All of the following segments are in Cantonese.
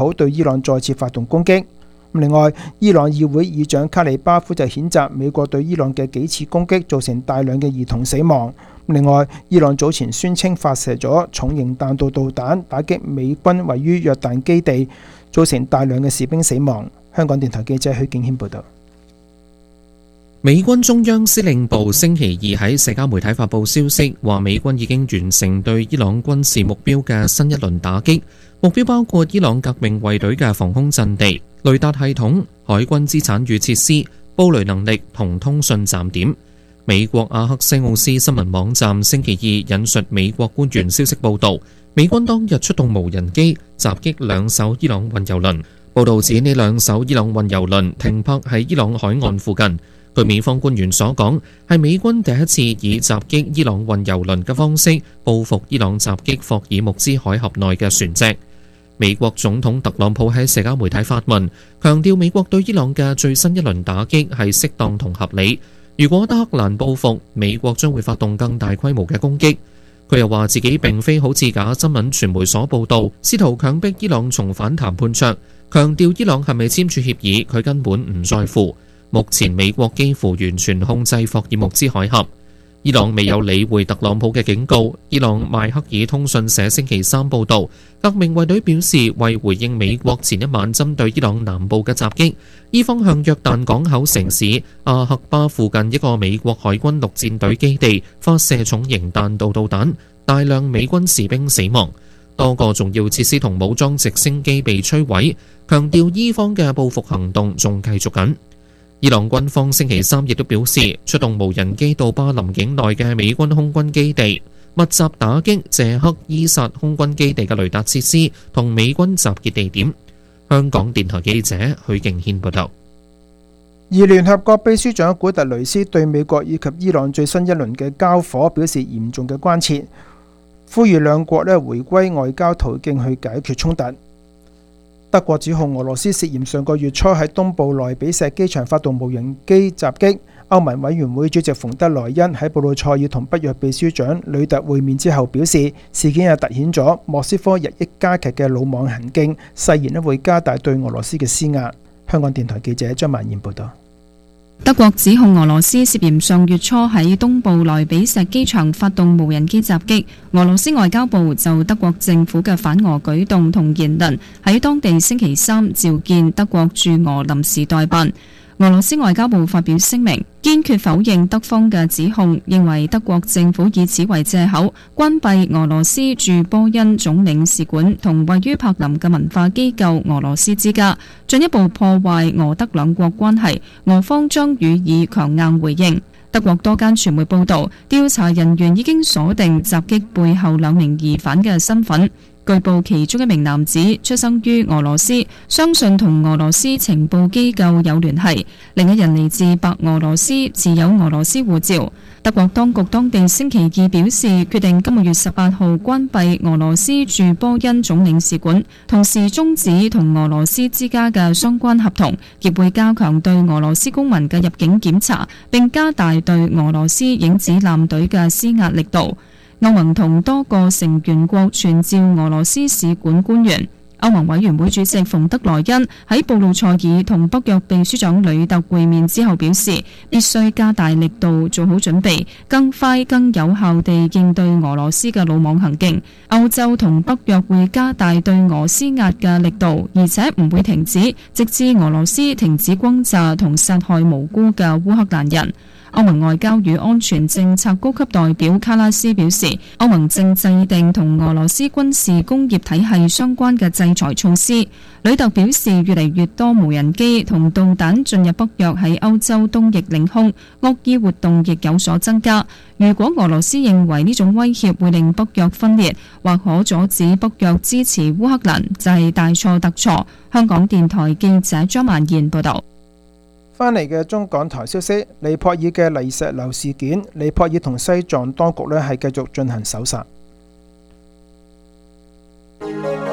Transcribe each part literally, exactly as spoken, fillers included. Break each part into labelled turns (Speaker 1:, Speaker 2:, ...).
Speaker 1: 好對伊朗再次發動攻擊。另外，伊朗議會議長卡里巴夫就譴責美國對伊朗嘅幾次攻擊造成大量嘅兒童死亡。另外，伊朗早前宣稱發射咗重型彈道導彈打擊美軍位於約旦基地，造成大量嘅士兵死亡。香港電台記者許敬軒報道。
Speaker 2: 美軍中央司令部星期二喺社交媒體發布消息，話美軍已經完成對伊朗軍事目標嘅新一輪打擊，目標包括伊朗革命衛隊嘅防空陣地、雷達系統、海軍資產與設施、布雷能力同通訊站點。美國阿克西奧斯新聞網站星期二引述美國官員消息報道，美軍當日出動無人機襲擊兩艘伊朗運油輪。報道指呢兩艘伊朗運油輪停泊喺伊朗海岸附近。據美方官員所講，係美軍第一次以襲擊伊朗運油輪嘅方式報復伊朗襲擊霍爾木茲海峽內嘅船隻。美國總統特朗普喺社交媒體發文，強調美國對伊朗嘅最新一輪打擊係適當同合理。如果德黑蘭報復，美國將會發動更大規模嘅攻擊。佢又話自己並非好似假新聞傳媒所報導，試圖強迫伊朗重返談判桌，強調伊朗係咪簽署協議，佢根本唔在乎。目前美國幾乎完全控制霍爾木茲海峽。伊朗未有理會特朗普嘅警告。伊朗邁克爾通訊社星期三報導，革命衛隊表示，為回應美國前一晚針對伊朗南部嘅襲擊，伊方向約旦港口城市阿克巴附近一個美國海軍陸戰隊基地發射重型彈道導彈，大量美軍士兵死亡，多個重要設施同武裝直升機被摧毀，強調伊方嘅報復行動仲繼續緊。伊朗軍方星期三亦都表示，出動無人機到巴林境內嘅美軍空軍基地，密集打擊謝克伊薩空軍基地嘅雷達設施同美軍集結地點。香港電台記者許敬軒報道。
Speaker 1: 而聯合國秘書長古特雷斯對美國以及伊朗最新一輪嘅交火表示嚴重嘅關切，呼籲兩國咧回歸外交途徑去解決衝突。德國指控俄羅斯涉嫌上個月初喺東部萊比錫機場發動無人機襲擊。歐盟委員會主席馮德萊恩喺布魯塞爾同北約秘書長呂特會面之後表示，事件又凸顯咗莫斯科日益加劇嘅魯莽行徑，誓言咧會加大對俄羅斯嘅施壓。香港電台記者張曼燕報道。
Speaker 3: 德國指控俄羅斯涉嫌上月初喺東部萊比錫機場發動無人機襲擊。俄羅斯外交部就德國政府嘅反俄舉動同言論，喺當地星期三召見德國駐俄臨時代辦。俄羅斯外交部發表聲明，堅決否認德方嘅指控，認為德國政府以此為藉口，關閉俄羅斯駐波恩總領事館同位於柏林嘅文化機構俄羅斯之家，進一步破壞俄德兩國關係。俄方將予以強硬回應。德國多間傳媒報道，調查人員已經鎖定襲擊背後兩名疑犯嘅身份。據報其中一名男子出生於俄羅斯，相信同俄羅斯情報機構有聯繫；另一人嚟自白俄羅斯，持有俄羅斯護照。德國當局當地星期二表示，決定今個月十八號關閉俄羅斯駐波恩總領事館，同時終止同俄羅斯之家嘅相關合同，亦會加強對俄羅斯公民嘅入境檢查，並加大對俄羅斯影子艦隊嘅施壓力度。歐盟同多個成員國傳召俄羅斯使館官員。歐盟委員會主席馮德萊恩喺布魯塞爾同北約秘書長呂特會面之後表示，必須加大力度做好準備，更快更有效地應對俄羅斯嘅魯莽行徑。歐洲同北約會加大對俄施壓嘅力度，而且唔會停止，直至俄羅斯停止轟炸同殺害無辜嘅烏克蘭人。歐盟外交與安全政策高級代表卡拉斯表示，歐盟正制定同俄羅斯軍事工業體系相關嘅制裁措施。呂特表示，越嚟越多無人機同導彈進入北約喺歐洲東翼領空，惡意活動亦有所增加。如果俄羅斯認為呢種威脅會令北約分裂，或可阻止北約支持烏克蘭，就係大錯特錯。香港電台記者張曼燕報道。
Speaker 1: 翻嚟嘅中港台消息，尼泊爾嘅泥石流事件，尼泊爾同西藏當局呢係繼續進行搜查。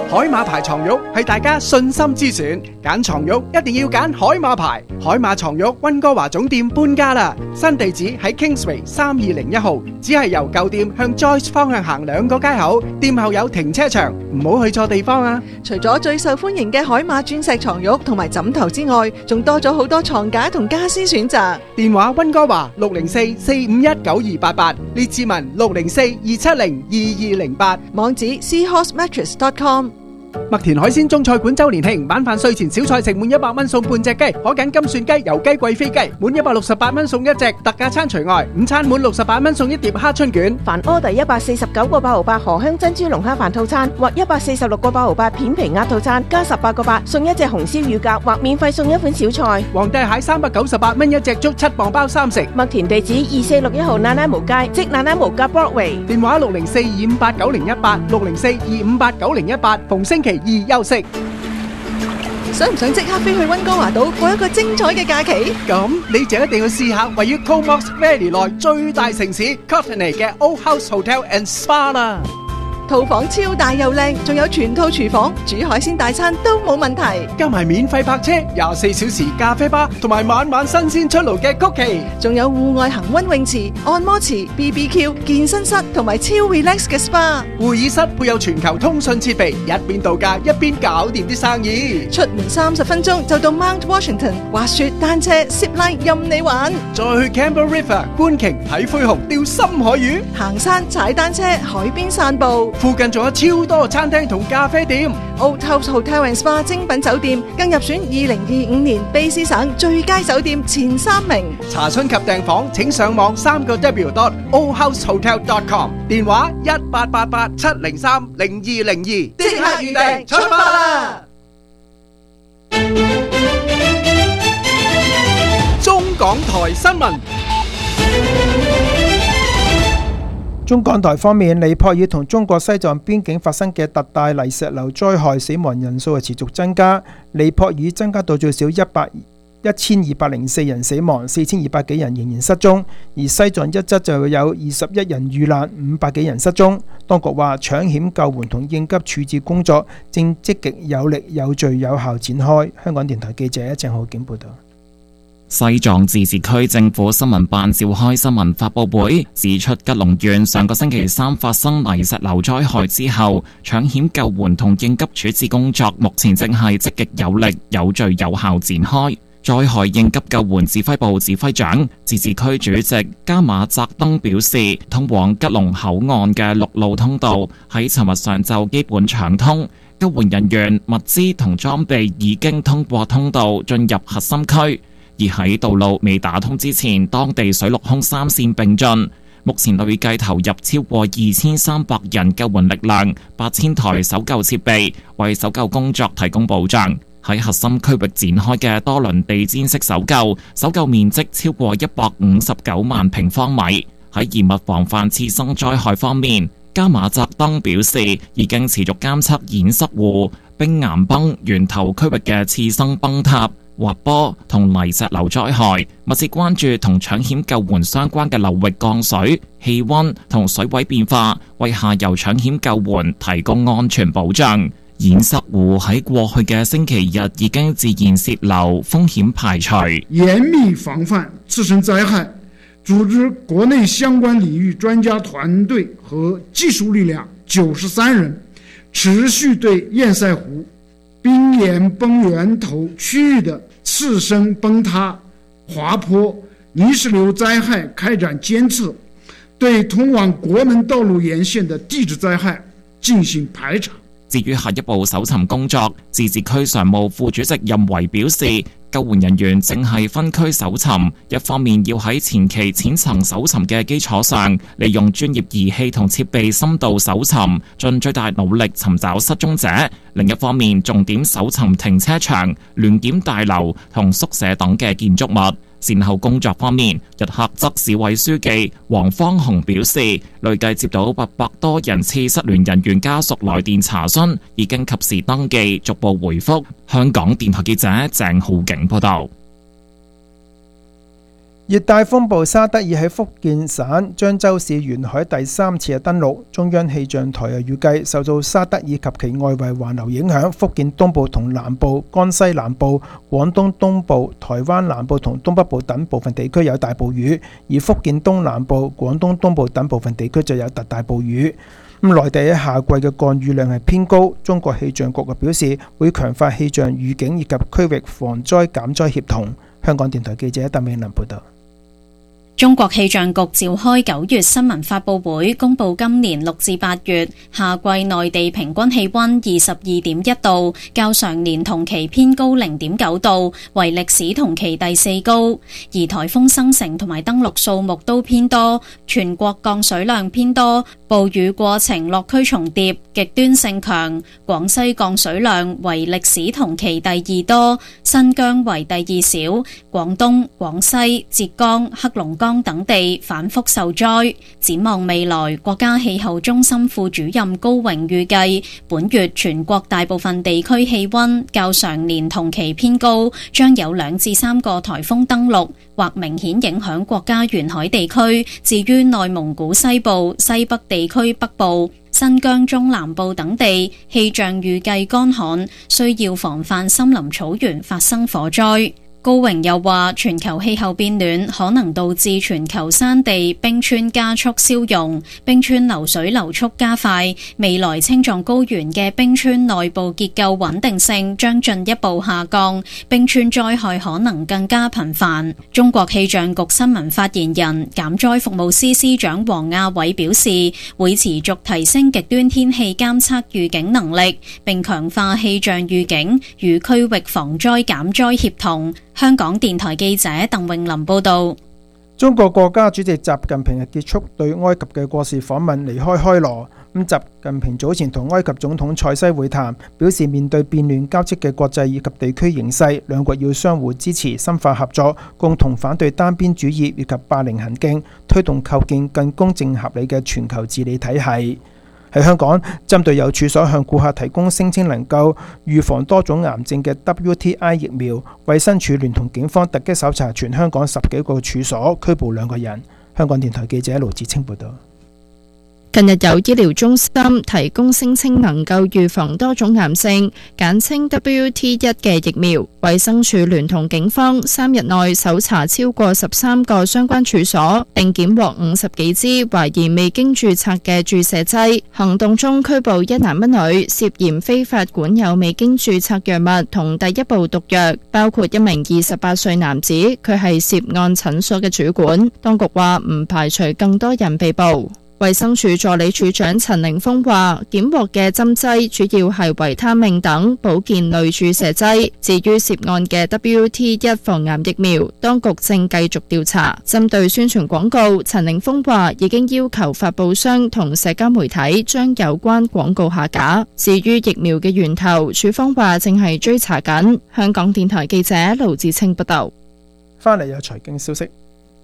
Speaker 4: 海馬牌床褥係大家信心之選，揀床褥一定要揀海馬牌。海馬床褥溫哥華總店搬家啦，新地址喺 Kingsway 三二零一號，只係由舊店向 Joyce 方向行兩個街口，店後有停車場，唔好去錯地方啊！
Speaker 5: 除咗最受歡迎嘅海馬鑽石床褥同埋枕頭之外，仲多咗好多床架同家私選擇。
Speaker 4: 電話溫哥華六零四四五一九二八八，列治文六零四二七零二二零八，
Speaker 5: 網址 seahorse mattress dot com。
Speaker 4: 麥田海鮮中菜館周年慶，晚飯睡前小菜食滿一百蚊送半隻雞，可揀金蒜雞、油雞、貴妃雞，滿一百六十八蚊送一隻，特價餐除外。午餐滿六十八蚊送一碟蝦春卷。
Speaker 6: 凡order一百四十九個八毫八荷香珍珠龍蝦飯套餐，或一百四十六個八毫八片皮鴨套餐，加十八個八送一隻紅燒乳鴿，或免費送一款小菜。
Speaker 4: 皇帝蟹三百九十八蚊一隻，足七磅包三食。
Speaker 6: 麥田地址二四六一號那拉無街，即那拉無街 Broadway。
Speaker 4: 電話六零四二五八九零一八，六零四二五八九零一八，逢星期二休息。
Speaker 5: 想唔想即刻飛去溫哥華島過一個精彩嘅假期？
Speaker 4: 咁你就一定要試下位於 Comox Valley 內最大城市 Courtenay 嘅 Old House Hotel and Spa 啦。
Speaker 5: 套房超大又靚，仲有全套廚房，煮海鮮大餐都冇問題。
Speaker 4: 加埋免費泊車、廿四小時咖啡吧，同埋晚晚新鮮出爐嘅曲奇，
Speaker 5: 仲有戶外恒溫泳池、按摩池、B B Q、健身室同埋超 relax 嘅 S P A。
Speaker 4: 會議室配有全球通訊設備，一邊度假一邊搞掂啲生意。
Speaker 5: 出門三十分鐘就到 Mount Washington，滑雪、單車、zip line 任你玩。
Speaker 4: 再去 Campbell River 觀鯨、睇灰熊、釣深海魚，
Speaker 5: 行山、踩單車、海邊散步。
Speaker 4: 附近仲有超多餐廳同咖啡店。
Speaker 5: Old House Hotel and Spa 精品酒店更入選二零二五年卑詩省最佳酒店前三名。
Speaker 4: 查詢及訂房請上網三個 W dot old house hotel dot com， 電話一八八八七零三零二零二，即刻預訂出發啦！中港台新聞。
Speaker 1: 中港台方面，尼泊爾同中國西藏邊境發生嘅特大泥石流災害，死亡人數係持續增加。尼泊爾增加到最少一百一千二百零四人死亡，四千二百幾人仍然失蹤，而西藏一側就有二十一人遇難，五百幾人失蹤。當局話搶險救援同應急處置工作正積極有力、有序、有效展開。香港電台記者鄭浩景報道。
Speaker 7: 西藏自治區政府新聞辦召開新聞發佈會，指出吉隆縣上個星期三發生泥石流災害之後，搶險救援同應急處置工作目前正係積極有力、有序、有效展開。災害應急救援指揮部指揮長、自治區主席加馬澤登表示，通往吉隆口岸嘅陸路通道喺尋日上晝基本暢通，救援人員、物資同裝備已經通過通道進入核心區。而喺道路未打通之前，當地水陸空三線並進，目前累計投入超過二千三百人救援力量、八千台搜救設備，為搜救工作提供保障。喺核心區域展開嘅多輪地毯式搜救，搜救面積超過一百五十九萬平方米。喺嚴密防範次生災害方面，加馬澤登表示，已經持續監測堰塞湖、冰岩崩源頭區域嘅次生崩塌、滑坡同泥石流災害，密切關注同搶險救援相關嘅流域降水、氣溫同水位變化，為下游搶險救援提供安全保障。堰塞湖喺過去嘅星期日已經自然洩漏，風險排除。
Speaker 8: 嚴密防範次生災害，組織國內相關領域專家團隊和技術力量九十三人，持續對堰塞湖、冰岩崩源頭區域的次生崩塌、滑坡、泥石流災害開展監測，對通往國門道路沿線的地質災害進行排查。
Speaker 7: 至於下一步搜尋工作，自治區常務副主席任維表示，救援人員正係分區搜尋，一方面要喺前期淺層搜尋嘅基礎上，利用專業儀器同設備深度搜尋，盡最大努力尋找失蹤者；另一方面，重點搜尋停車場、聯檢大樓同宿舍等嘅建築物。善後工作方面，日喀則市委書記黃方雄表示，累計接到八百多人次失聯人員家屬來電查詢，已經及時登記，逐步回覆。香港電台記者鄭浩景報道。
Speaker 1: 熱帶風暴沙德爾喺福建省漳州市沿海第三次嘅登陸，中央氣象台又預計受到沙德爾及其外圍環流影響，福建東部同南部、江西南部、廣東東部、台灣南部同東北部等部分地區有大暴雨，而福建東南部、廣東東部等部分地區就有特大暴雨。咁內地喺夏季嘅降雨量係偏高，中國氣象局嘅表示會強化氣象預警以及區域防災減災協同。香港電台記者鄧永林報道。
Speaker 9: 中國氣象局召開九月新聞發佈會，公布今年六至八月夏季內地平均氣溫二十二點一度，較上年同期偏高零點九度，為歷史同期第四高。而颱風生成同埋登陸數目都偏多，全國降水量偏多，暴雨過程落區重疊，極端性強。廣西降水量為歷史同期第二多，新疆為第二少，廣東、廣西、浙江、黑龍江等地反覆受災。展望未來，國家氣候中心副主任高榮預計，本月全國大部分地區氣溫較上年同期偏高，將有兩至三個颱風登陸或明顯影響國家沿海地區。至於內蒙古西部、西北地區北部、新疆中南部等地，氣象預計乾旱，需要防範森林草原發生火災。高榮又話，全球氣候變暖可能導致全球山地冰川加速消融，冰川流水流速加快，未來青藏高原嘅冰川內部結構穩定性將進一步下降，冰川災害可能更加頻繁。中國氣象局新聞發言人、減災服務司司長王亞偉表示，會持續提升極端天氣監測預警能力，並強化氣象預警與區域防災減災協同。香港電台記者鄧詠琳報道。
Speaker 1: 中國國家主席習近平係結束對埃及嘅國事訪問，離開開羅。咁習近平早前同埃及總統塞西會談，表示面對變亂交織嘅國際以及地區形勢，兩國要相互支持，深化合作，共同反對單邊主義以及霸凌行徑，推動構建更公正合理嘅全球治理體系。喺香港，針對有處所向顧客提供聲稱能夠預防多種癌症嘅 W T I 疫苗，衛生署聯同警方突擊搜查全香港十幾個處所，拘捕兩個人。香港電台記者盧志清報道。
Speaker 10: 近日有醫療中心提供聲稱能夠預防多種癌症，簡稱 W T 一 嘅疫苗，衛生署聯同警方三日內搜查超過十三個相關處所，並檢獲五十幾支懷疑未經註冊嘅注射劑。行動中拘捕一男一女，涉嫌非法管有未經註冊藥物同第一部毒藥，包括一名二十八歲男子，佢係涉案診所嘅主管。當局話唔排除更多人被捕。衛生署助理署長陳凌峰話，檢獲嘅針劑主要係維他命等保健類注射劑。至於涉案嘅 W T 一 防癌疫苗，當局正繼續調查。針對宣傳廣告，陳凌峰話已經要求發佈商同社交媒體將有關廣告下架。至於疫苗嘅源頭，署方話正係追查緊。香港電台記者盧志清報道。
Speaker 1: 翻嚟有財經消息。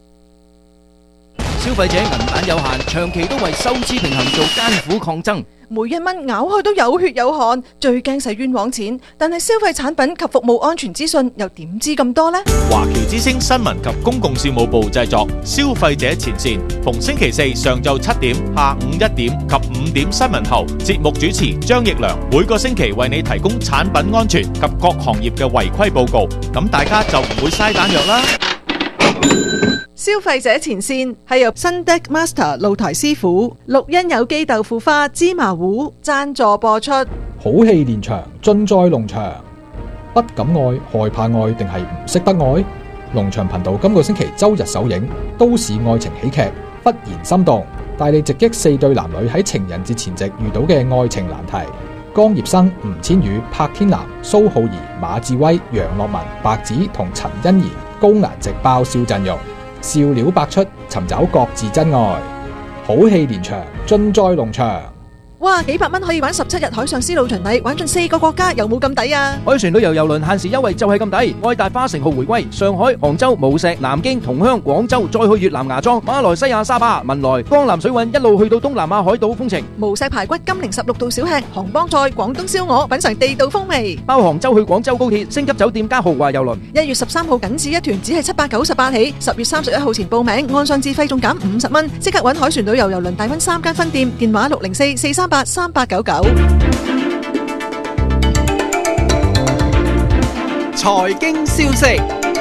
Speaker 11: 消費者銀彈有限，長期都為收支平衡做艱苦抗爭。
Speaker 5: 每一蚊咬開都有血有汗，最驚使冤枉錢。但係消費產品及服務安全資訊又點知咁多呢？
Speaker 12: 華僑之聲新聞及公共事務部製作，消費者前線，逢星期四上晝七點、下午一點及五點新聞後，節目主持張奕良每個星期為你提供產品安全及各行業嘅違規報告，咁大家就唔會嘥彈藥啦。
Speaker 5: 消費者前線係由新 Deck Master 露台師傅、綠茵有機豆腐花、芝麻糊贊助播出。
Speaker 13: 好戲連場，盡在農場。不敢愛、害怕愛，定係唔識得愛？農場頻道今個星期周日首映都市愛情喜劇《忽然心動》，帶你直擊四對男女喺情人節前夕遇到嘅愛情難題。江業生、吳千語、柏天南、蘇浩儀、馬志威、楊樂文、白子同陳欣怡高顏值爆笑陣容，笑料百出，尋找各自真愛。好戲連場，盡在農場。
Speaker 5: 哇，幾百蚊可以玩十七日海上絲路巡禮，玩盡四個國家，有冇咁抵啊？
Speaker 11: 海船旅遊郵輪限時優惠就係咁抵，愛達花城號回歸，上海、杭州、無錫、南京、同鄉、廣州，再去越南芽莊、馬來西亞沙巴、文萊、江南水韻，一路去到東南亞海島風情。
Speaker 5: 無錫排骨、金陵十六道小吃、杭幫菜、廣東燒鵝，品嘗地道風味。
Speaker 11: 包杭州去廣州高鐵、星級酒店加豪華郵輪。
Speaker 5: 一月十三號僅止一團，只係七百九十八起。十月三十一號前報名，按上節費仲減五十蚊。即刻揾海船旅遊郵輪大溫三間分店，電話六零四四三八三八九九。
Speaker 4: 財經消息，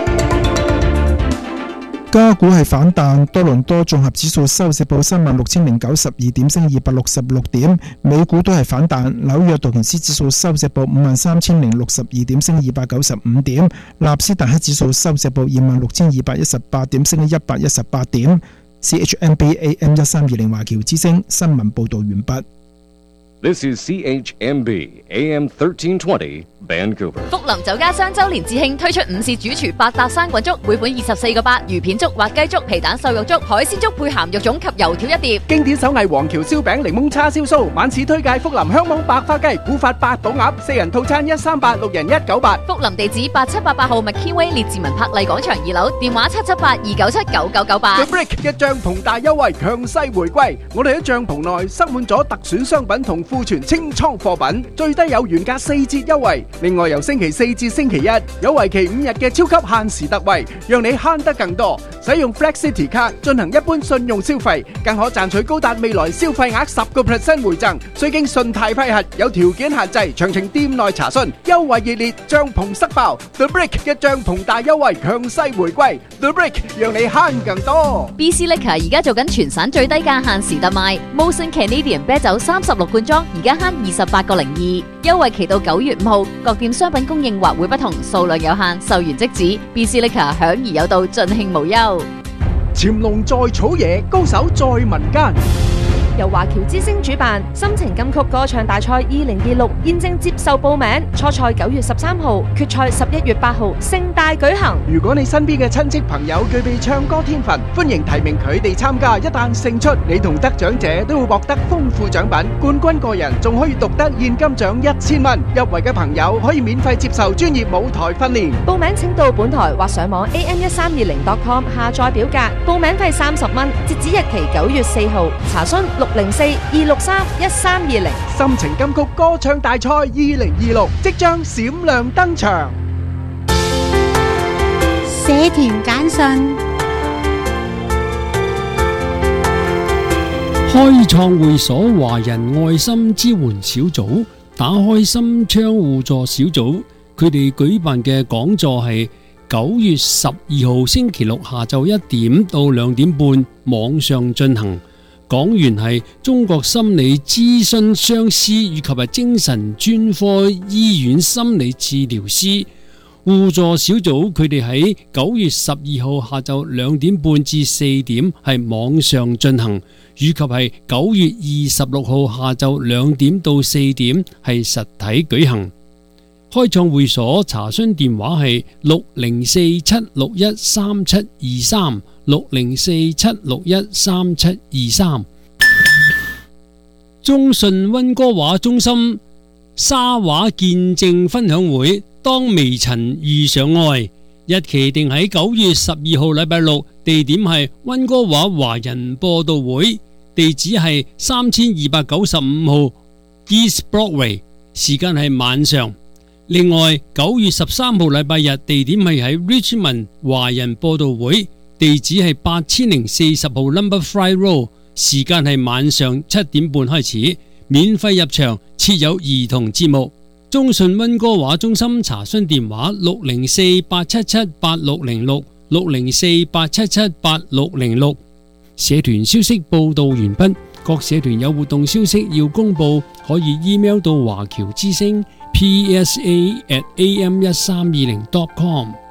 Speaker 1: 加股係反彈，多倫多綜合指數收市報三萬六千零九十二點，升二百六十六點；美股都係反彈，紐約道瓊斯指數收市報五萬三千零六十二點，升二百九十五點；納斯達克指數收市報二萬六千二百一十八點，升一百一十八點。C H M B A M 一三二零華僑之聲新聞報道完畢。
Speaker 14: This is C H M B A M thirteen twenty Vancouver。
Speaker 15: 福林酒家雙周年節慶推出午市主廚八搭生滾粥，每款二十四個八，魚片粥、滑雞粥、皮蛋瘦肉粥、海鮮粥配鹹肉粽及油條一碟。
Speaker 4: 經典手藝黃橋燒餅、檸檬叉燒酥，晚市推介福林香網白花雞、古法八寶鴨，四人套餐一三八，六人一九八。
Speaker 15: 福林地址八七八八號麥堅威列治文柏麗廣場二樓，電話七七八二九七九九九八。
Speaker 4: The Brick 嘅帳篷大優惠強勢回歸，我哋喺帳篷內塞滿咗特選商品同庫存清倉貨品，最低有原價四折優惠。另外由星期四至星期一有為期五日嘅超級限時特惠，讓你慳得更多。使用 Flex City 卡進行一般信用消費，更可賺取高達未來消費額十個 percent 回贈，需經信貸批核，有條件限制，詳情店內查詢。優惠熱烈，帳篷塞爆 ！The Brick 嘅帳篷大優惠強勢回歸 ，The Brick 讓你慳更多。
Speaker 15: B C Liquor 而家做緊全省最低價限時特賣 ，Molson Canadian 啤酒三十六罐裝，而家慳二十八個零二，優惠期到九月五號，各店商品供應或會不同，數量有限，售完即止。B C Liquor 享而有道，盡興無憂。
Speaker 4: 潛龍在草野，高手在民間。
Speaker 16: 由華僑之聲主辦心情金曲歌唱大賽二零二六現正接受報名，初賽九月十三號，決賽十一月八號，盛大舉行。
Speaker 4: 如果你身邊嘅親戚朋友具備唱歌天分，歡迎提名佢哋參加。一旦勝出，你同得獎者都會獲得豐富獎品，冠軍個人仲可以獨得現金獎一千蚊。入圍嘅朋友可以免費接受專業舞台訓練。
Speaker 16: 報名請到本台或上網 A M 一三二零 dot com 下載表格，報名費三十蚊，截止日期九月四號。查詢六零四二六三一三二零。
Speaker 4: 心情金曲歌唱大賽二零二六即將閃亮登場。
Speaker 17: 社團簡訊。
Speaker 18: 開創會所華人愛心支援小組打開心窗互助小組，佢哋舉辦嘅講座係九月十二號星期六下晝一點到兩點半網上進行。講員係中國心理諮詢相師以及係精神專科醫院心理治療師。互助小組佢哋喺九月十二號下晝兩點半至四點係網上進行，以及係九月二十六號下晝兩點到四點係實體舉行。開創會所查詢電話係六零四七六一三七二三。六零四七六一三七二三。中信溫哥華中心沙畫見證分享會，當微塵遇上愛，日期定喺九月十二號禮拜六，地點係溫哥華華人播道會，地址係三千二百九十五號 East Broadway， 時間係晚上。另外九月十三號禮拜日，地點係喺 Richmond 華人播道會，地址係八千零四十號 Number Fry Road， 時間係晚上七點半開始，免費入場，設有兒童節目。中信溫哥華中心查詢電話六零四八七七八六零六，六零四八七七八六零六。社團消息報道完畢，各社團有活動消息要公佈，可以 email 到華僑之聲 P S A at A M 一三二零 dot com。